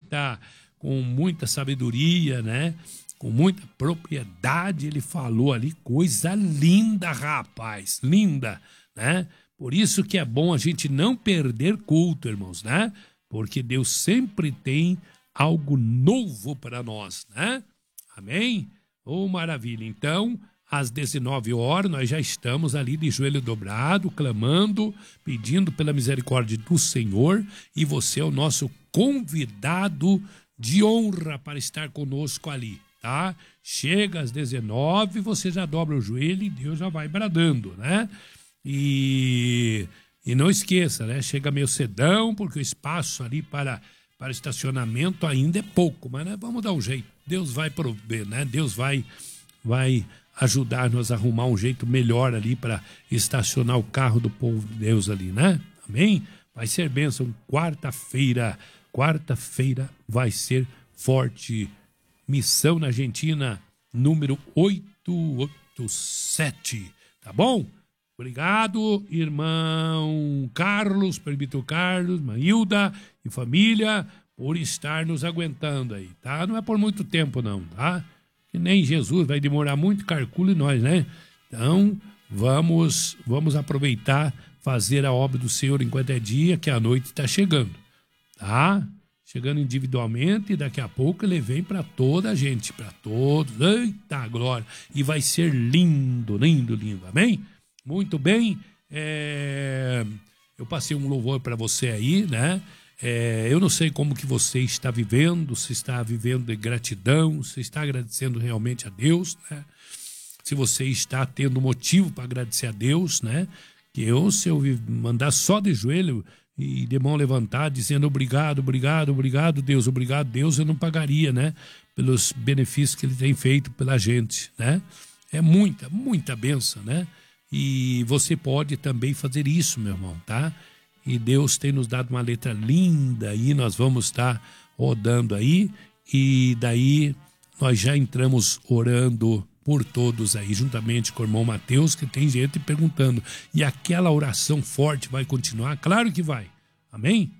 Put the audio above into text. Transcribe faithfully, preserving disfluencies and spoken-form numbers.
muita, com muita sabedoria, né? Com muita propriedade, ele falou ali, coisa linda, rapaz, linda, né? Por isso que é bom a gente não perder culto, irmãos, né? Porque Deus sempre tem algo novo para nós, né? Amém? Oh, maravilha. Então, às dezenove horas, nós já estamos ali de joelho dobrado, clamando, pedindo pela misericórdia do Senhor, e você é o nosso convidado de honra para estar conosco ali, tá? Chega às dezenove, você já dobra o joelho e Deus já vai bradando, né? E, e não esqueça, né? Chega meio cedão, porque o espaço ali para, para estacionamento ainda é pouco, mas né, vamos dar um jeito. Deus vai prover, né? Deus vai, vai ajudar-nos a arrumar um jeito melhor ali para estacionar o carro do povo de Deus ali, né? Amém? Vai ser bênção. Quarta-feira, quarta-feira vai ser forte. Missão na Argentina, número oitocentos e oitenta e sete, tá bom? Obrigado, irmão Carlos, Permito Carlos, Mailda e família, por estar nos aguentando aí, tá? Não é por muito tempo não, tá? Que nem Jesus, vai demorar muito, calcule nós, né? Então, vamos, vamos aproveitar, fazer a obra do Senhor enquanto é dia, que a noite está chegando, tá? Chegando individualmente, e daqui a pouco ele vem para toda a gente, para todos, eita glória, e vai ser lindo, lindo, lindo, amém? Muito bem, é... eu passei um louvor para você aí, né? É... Eu não sei como que você está vivendo, se está vivendo de gratidão, se está agradecendo realmente a Deus, né? Se você está tendo motivo para agradecer a Deus, né? Que eu, se eu mandar só de joelho e de mão levantada, dizendo obrigado, obrigado, obrigado, Deus, obrigado, Deus, eu não pagaria, né? Pelos benefícios que Ele tem feito pela gente, né? É muita, muita bênção, né? E você pode também fazer isso, meu irmão, tá? E Deus tem nos dado uma letra linda aí, nós vamos estar rodando aí, e daí nós já entramos orando por todos aí, juntamente com o irmão Mateus, que tem gente perguntando, e aquela oração forte vai continuar? Claro que vai, amém?